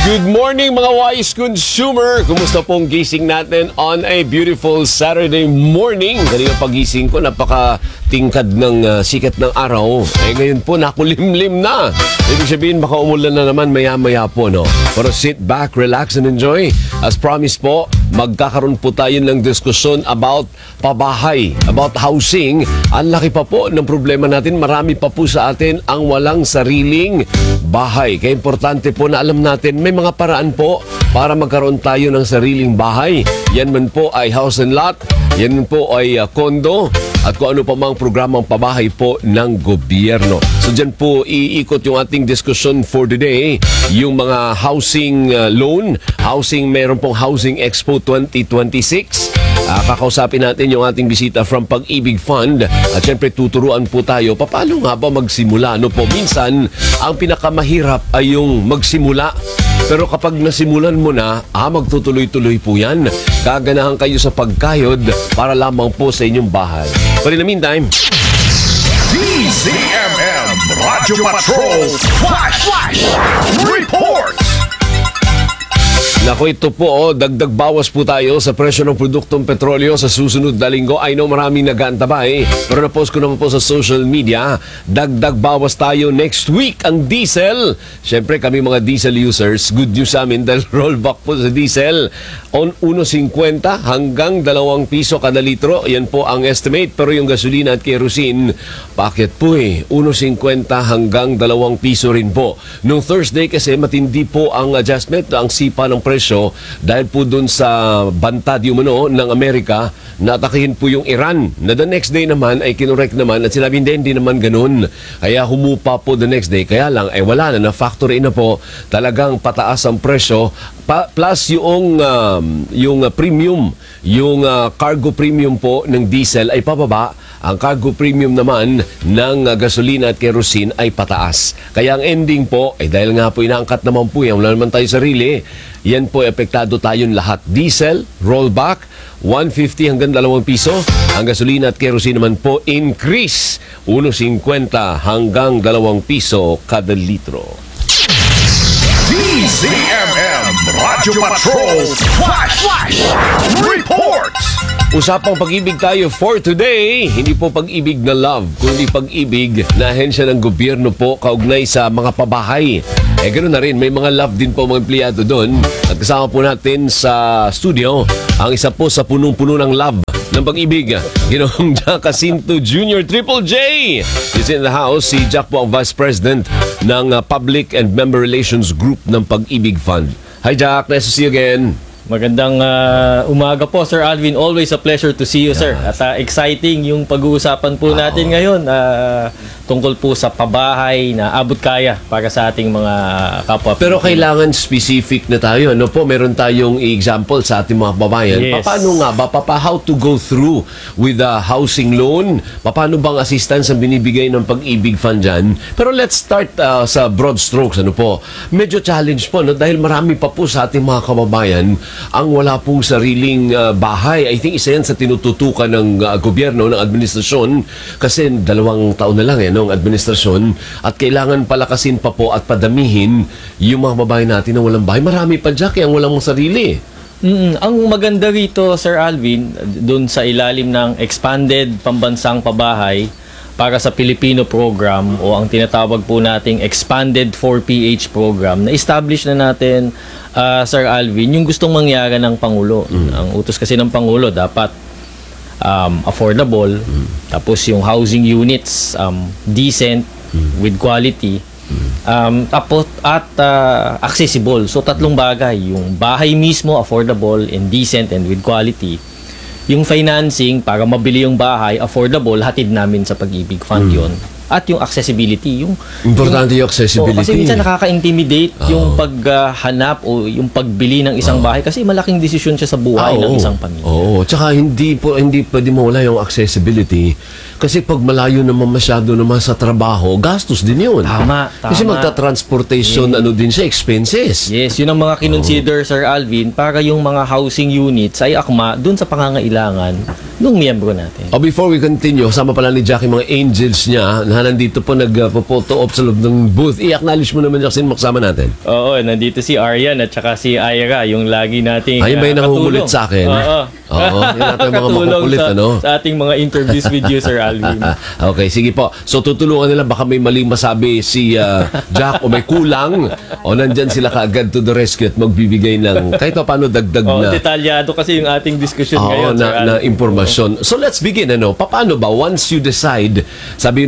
Good morning mga wise consumer! Kumusta pong gising natin on a beautiful Saturday morning? Kanina pagising ko, napaka-tingkad ng sikat ng araw. Ngayon po, nakulimlim na. Ibig sabihin, baka umulan na naman maya-maya po, no? Pero sit back, relax, and enjoy. As promised po, magkakaroon po tayo ng diskusyon about pabahay, about housing. Ang laki pa po ng problema natin. Marami pa po sa atin ang walang sariling bahay. Kaya importante po na alam natin, may mga paraan po para magkaroon tayo ng sariling bahay. Yan man po ay house and lot, yan man po ay condo, at kung ano pa mang programang pabahay po ng gobyerno. So dyan po iikot yung ating discussion for today. Yung mga housing loan, meron pong Housing Expo 2026. Kakausapin natin yung ating bisita from Pag-ibig Fund. At syempre tuturuan po tayo paano nga ba magsimula. No po, minsan ang pinakamahirap ay yung magsimula. Pero kapag nasimulan mo na, magtutuloy-tuloy po yan. Gaganahan kayo sa pagkayod para lamang po sa inyong bahay. But in the meantime, DZMM Radyo Patrol Flash Report! Nako, ito po, dagdag bawas po tayo sa presyo ng produktong petrolyo sa susunod na linggo. I know maraming nag-aantabay, pero na-post ko naman po sa social media, dagdag bawas tayo next week ang diesel. Siyempre, kami mga diesel users, good news sa amin dahil rollback po sa diesel on 1.50 hanggang 2 piso kada litro. Yan po ang estimate, pero yung gasolina at kerosene, bakit po 1.50 hanggang 2 piso rin po. Nung Thursday kasi matindi po ang adjustment, ang sipa ng presyo dahil po dun sa banta di umano ng Amerika na atakihin po yung Iran, na the next day naman ay kinorek naman at sinabi hindi naman ganun, kaya humupa po the next day. Kaya lang ay wala na, factor in na po, talagang pataas ang presyo plus yung premium, yung cargo premium po ng diesel ay pababa. Ang cargo premium naman ng gasolina at kerosene ay pataas. Kaya ang ending po, dahil nga po inaangkat naman po yan, wala naman tayo sarili, yan po apektado tayong lahat. Diesel, rollback, 1.50 hanggang 2 piso. Ang gasolina at kerosene naman po, increase, 1.50 hanggang 2 piso kada litro. DZMM Radyo Patrol Flash Report! Usapang pag-ibig tayo for today. Hindi po pag-ibig na love, kundi pag-ibig na ahensya ng gobyerno po kaugnay sa mga pabahay. Ganoon na rin, may mga love din po mga empleyado doon. At kasama po natin sa studio ang isa po sa punong-puno ng love ng pag-ibig, Ginoong Jack Jacinto Jr. Triple J is in the house. Si Jack po ang Vice President ng Public and Member Relations Group ng Pag-ibig Fund. Hi Jack, nice to see you again. Magandang umaga po, Sir Alvin. Always a pleasure to see you, sir. At exciting yung pag-uusapan po natin ngayon tungkol po sa pabahay na abot kaya para sa ating mga kapwa. Pero kailangan specific na tayo. Ano po, meron tayong example sa ating mga babayan. Yes. Paano nga ba? How to go through with a housing loan? Paano bang assistance ang binibigay ng Pag-ibig Fund dyan? Pero let's start sa broad strokes. Ano po? Medyo challenge po, no? Dahil marami pa po sa ating mga kababayan ang wala pong sariling bahay. I think isa yan sa tinututukan ng gobyerno, ng administrasyon, kasi 2 taon na lang ng administrasyon, at kailangan palakasin pa po at padamihin yung mga babae natin na walang bahay. Marami pa, Jack, ang walang sarili. Ang maganda rito, Sir Alvin, doon sa ilalim ng expanded pambansang pabahay para sa Pilipino program o ang tinatawag po nating expanded 4PH program, na-establish na natin, Sir Alvin, yung gustong mangyari ng Pangulo. Ang utos kasi ng Pangulo, dapat affordable, tapos yung housing units, decent, with quality, tapos at accessible. So 3 bagay, yung bahay mismo, affordable and decent and with quality. Yung financing, para mabili yung bahay, affordable, hatid namin sa Pag-ibig Fund yun. At yung accessibility. Importante yung accessibility. Kasi minsan nakaka-intimidate yung paghanap o yung pagbili ng isang bahay kasi malaking desisyon siya sa buhay ng isang pamilya. Tsaka hindi pwede mawala yung accessibility Kasi pag malayo naman masyado naman sa trabaho, gastos din yun. Tama. Kasi magta-transportation, din siya, expenses. Yes, yun ang mga kinonsider, Sir Alvin, para yung mga housing units ay akma dun sa pangangailangan ng miyembro natin. Before we continue, kasama pala ni Jackie mga angels niya na nandito po nagpo-photo op sa loob ng booth. I-acknowledge mo naman, Jackson, makasama natin. Oo, nandito si Aryan at saka si Ira, yung lagi nating Ayun ba yung nangungulit katulong. sa akin? Oo, yun natin mga Katulong makukulit, sa, ano? sa ating mga interviews with you, Sir Alvin. Okay, sige po. So tutulungan nila, baka may maling masabi si Jack o may kulang o nandyan sila kaagad to the rescue at magbibigay ng kahit pa paano dagdag na Detalyado kasi yung ating discussion Oo, ngayon, Sir na Alvin. impormasyon. So let's begin, ano? Paano ba once you decide, sabi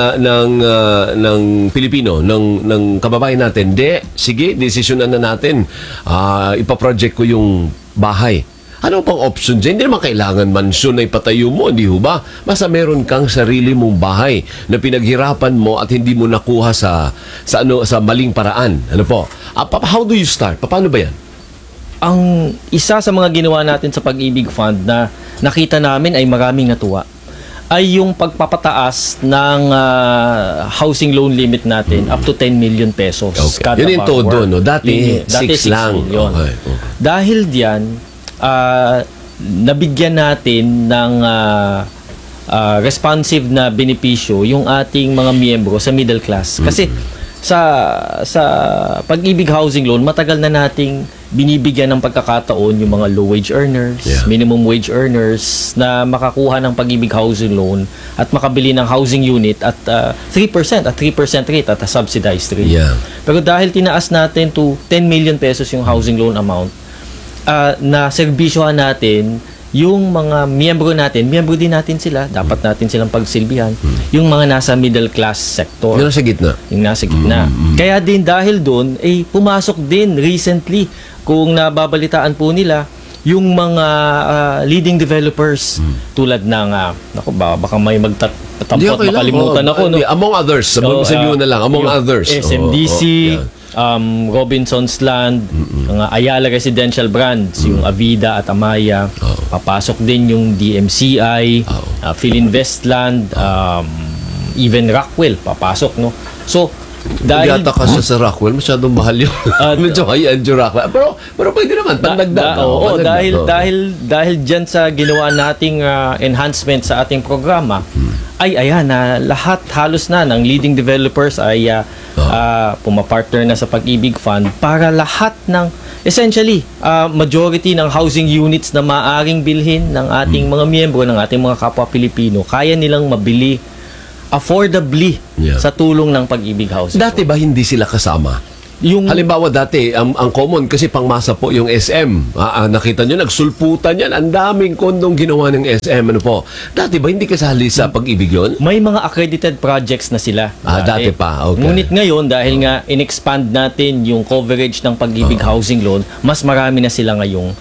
ng Pilipino, ng kababayan natin, sige, desisyonan na natin. Ipa-project ko yung bahay. Ano pang option dyan? Hindi naman kailangan mansyon na ipatayo mo, hindi ho ba? Basta meron kang sarili mong bahay na pinaghirapan mo at hindi mo nakuha sa maling paraan. Ano po? How do you start? Paano ba yan? Ang isa sa mga ginawa natin sa Pag-ibig Fund na nakita namin ay maraming natuwa ay yung pagpapataas ng housing loan limit natin up to 10 million pesos. Okay. Kada Yun yung todo, borrower. no? Dati, 6 lang. million. Okay. Dahil diyan, nabigyan natin ng responsive na benepisyo yung ating mga miyembro sa middle class. Kasi sa Pag-ibig Housing Loan, matagal na nating binibigyan ng pagkakataon yung mga low wage earners, minimum wage earners na makakuha ng Pag-ibig Housing Loan at makabili ng housing unit at 3% rate at a subsidized rate. Yeah. Pero dahil tinaas natin to 10 million pesos yung housing loan amount, na serbisyohan natin yung mga miyembro din natin sila, dapat natin silang pagsilbihan, yung mga nasa middle class sector. Yung nasa gitna. Yung nasa gitna. Kaya din dahil doon, pumasok din recently, kung nababalitaan po nila, yung mga leading developers tulad ng, baka may magtampot, makalimutan ako. No? Among others, sabihin na lang, among others. SMDC, Robinson's Land, mga Ayala Residential Brands, yung Avida at Amaya. Papasok din yung DMCI, Philinvestland, even Rockwell, papasok, no? So, dahil Yata kasi sa Rockwell, masyadong mahal yun. Medyo high-end yung Rockwell. Pero pwede naman, pandagdag. Dahil dyan sa ginawa nating enhancement sa ating programa, halos na ng leading developers ay pumapartner na sa Pag-ibig Fund para lahat ng, essentially, majority ng housing units na maaring bilhin ng ating mga miyembro, ng ating mga kapwa Pilipino, kaya nilang mabili affordably sa tulong ng Pag-ibig Housing. Dati ba hindi sila kasama? Halimbawa dati, ang common kasi pangmasa po yung SM. Nakita nyo, nagsulputan yan. Ang daming kondong ginawa ng SM. Ano po? Dati ba hindi kasali sa Pag-ibig yun? May mga accredited projects na sila. Dati pa. Okay. Ngunit ngayon, dahil nga in-expand natin yung coverage ng Pag-ibig Housing Loan, mas marami na sila ngayong,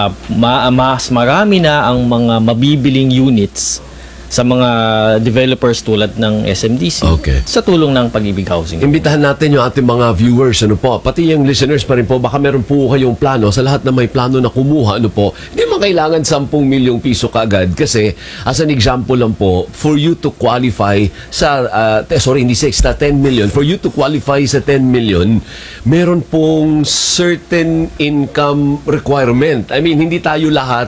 mas marami na ang mga mabibiling units sa mga developers tulad ng SMDC sa tulong ng Pag-ibig Housing. Imbitahan natin yung ating mga viewers, ano po, pati yung listeners pa rin po, baka meron po kayong plano sa lahat na may plano na kumuha, ano po, hindi mo kailangan 10 milyong piso kaagad kasi as an example lang po, for you to qualify sa, hindi 6, 10 million, for you to qualify sa 10 million, meron pong certain income requirement. I mean, hindi tayo lahat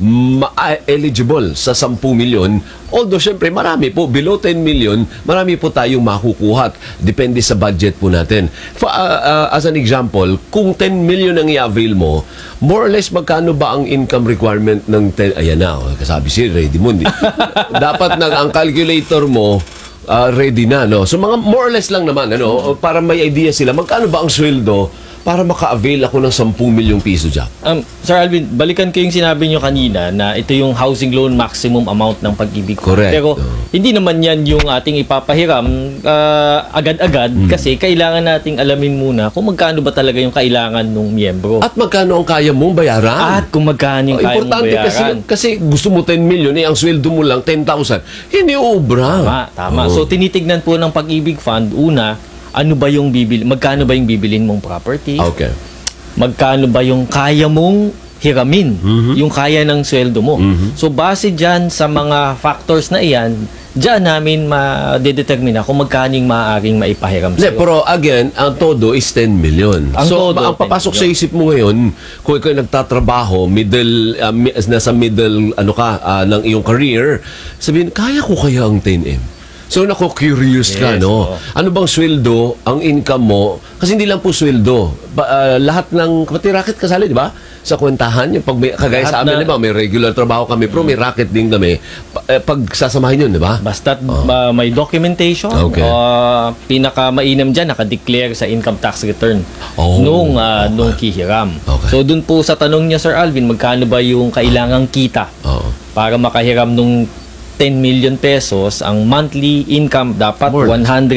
eligible sa 10 milyon. Although, syempre, marami po. Below 10 million, marami po tayong makukuha. Depende sa budget po natin. As an example, kung 10 million ang i-avail mo, more or less, magkano ba ang income requirement ng 10? Ayan na, kasabi si ready mo. Dapat ang calculator mo, ready na, no? So, mga more or less lang naman, ano? Para may idea sila, magkano ba ang sweldo para maka-avail ako ng 10 milyong piso dyan? Sir Alvin, balikan ko yung sinabi nyo kanina na ito yung housing loan maximum amount ng Pag-ibig. Correct. Pero hindi naman yan yung ating ipapahiram agad-agad kasi kailangan nating alamin muna kung magkano ba talaga yung kailangan ng miyembro. At magkano ang kaya mong bayaran? At kung magkano yung kaya mong bayaran. Kasi gusto mo 10 million, ang sweldo mo lang 10,000. Hindi ubra. Tama. So tinitignan po ng Pag-ibig Fund, una, magkano ba yung bibilin mong property? Okay. Magkano ba yung kaya mong hiramin? Yung kaya ng sweldo mo. So base dyan sa mga factors na iyan, diyan namin ma-determine kung magkano yung maaaring maipahiram Hindi, sa'yo. pero again, ang todo is 10 million. Ang So, todo, ang papasok 10 sa isip mo ngayon, kung ikaw nagtatrabaho, nasa middle, ng iyong career, sabihin, kaya ko kaya ang 10M? So, curious ka, Yes, no? oo. Ano bang sweldo, ang income mo? Kasi hindi lang po sweldo. Lahat ng, pati racket kasali, di ba? Sa kwentahan, yung pag may, kagaya sa amin, Lahat di ba? May regular trabaho kami, pero may racket din kami. Pag sasamahin yun, di ba? Basta't may documentation, Okay. pinaka-mainam dyan, nakadeclare sa income tax return Oh, nung kihiram. Okay. So, dun po sa tanong niya, Sir Alvin, magkano ba yung kailangang kita Oo. para makahiram nung 10 million pesos, ang monthly income dapat More.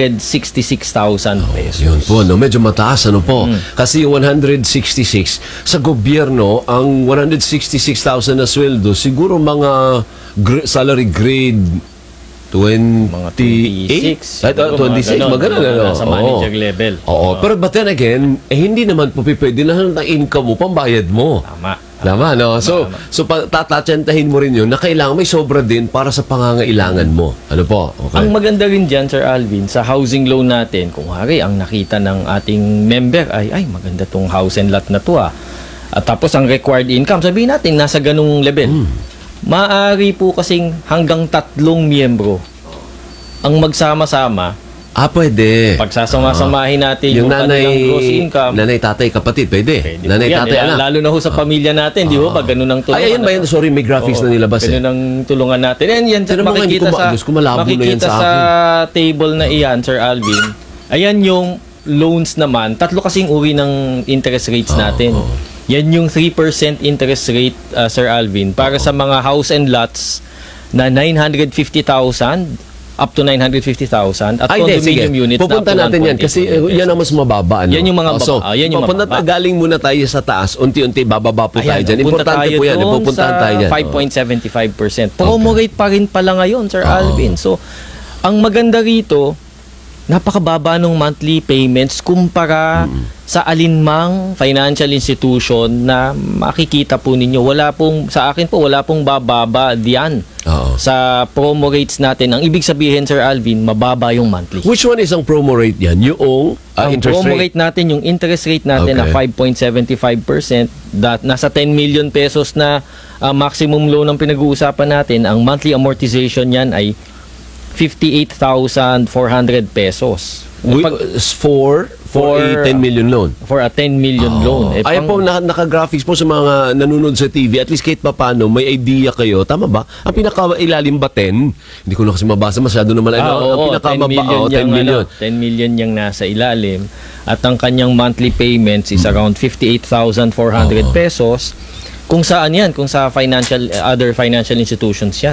166,000 pesos. Yun po, no? Medyo mataas, ano po? Kasi yung 166, sa gobyerno, ang 166,000 na sweldo, siguro mga salary grade 28? Mga 26. Ay, 26, maganda na. Sa manager level. Oo. Pero but then again, hindi naman po pwede na ng income mo, pambayad mo. Tama. No? So tatatsantahin mo rin yun na kailangan may sobra din para sa pangangailangan mo. Ano po? Okay. Ang maganda rin dyan, Sir Alvin, sa housing loan natin, kung hari, ang nakita ng ating member ay maganda tong house and lot na to ah. At tapos ang required income, sabihin natin, nasa ganung level. Maaari po kasing hanggang 3 miyembro ang magsama-sama. Pwede. Pagsasama-samahin natin Yung yung kanilang gross income. nanay, tatay, kapatid, pwede. Pwede Nanay, po yan. tatay, anak. Lalo na ho sa pamilya natin, di ba? Pag ganun ang tulungan. Ay, ayun ba yun? Sorry, may graphics na nilabas Ganun ang tulungan natin. Yan, Pero mga hindi ko makikita Diyos ko, malabo na yan makikita sa sa table na iyan, Sir Alvin. Ayan yung loans naman. 3 kasing uri ng interest rates natin. Yan yung 3% interest rate, Sir Alvin, para sa mga house and lots na 950,000 up to 950,000 at condominium units pupunta na up to natin yan kasi 1.8 million yan ang mas mababa. Ano? Yan yung mga yan yung pupunta, mababa. galing muna tayo sa taas, unti-unti bababa po tayo Ayan, dyan. punta Importante tayo po yan. doon Pupuntahan sa tayo dyan. 5.75%. Promo rate pa rin pala ngayon, Sir Alvin. So, ang maganda rito, napakababa ng monthly payments kumpara sa alinmang financial institution na makikita po ninyo. Sa akin po, wala pong bababa diyan Oo. sa promo rates natin. Ang ibig sabihin, Sir Alvin, mababa yung monthly. Which one is ang promo rate yan? Yung Ang interest promo rate? rate natin, yung interest rate natin na Okay. 5.75%, nasa 10 million pesos na maximum loan ang pinag-uusapan natin, ang monthly amortization niyan ay 58,400 pesos. For a 10 million loan. For a 10 million loan. Ayan po, naka-graphics po sa mga nanonood sa TV. At least kahit pa paano, may idea kayo. Tama ba? Ang pinaka-ilalim ba 10? Hindi ko na kasi mabasa masyado naman. Ang 10 million 10 million. 10 million yung nasa ilalim. At ang kanyang monthly payments is around 58,400 pesos. Kung saan yan? Kung sa other financial institutions yan.